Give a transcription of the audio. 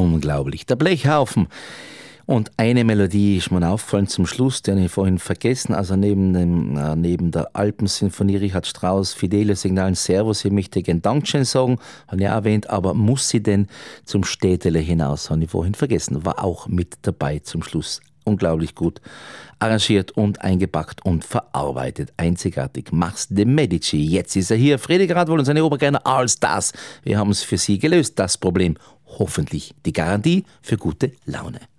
unglaublich. Der Blechhaufen. Und eine Melodie ist mir aufgefallen zum Schluss, die habe ich vorhin vergessen. Also neben der Alpensinfonie Richard Strauss, Fidelio Signalen Servus, ich möchte gern Dankeschön sagen, habe ich auch erwähnt, aber muss sie denn zum Städtele hinaus, habe ich vorhin vergessen, war auch mit dabei zum Schluss. Unglaublich gut arrangiert und eingepackt und verarbeitet. Einzigartig. Mars de Medici. Jetzt ist er hier. Fredi Gradwohl und seine Oberkerne All-Stars. Wir haben es für Sie gelöst, das Problem. Hoffentlich die Garantie für gute Laune.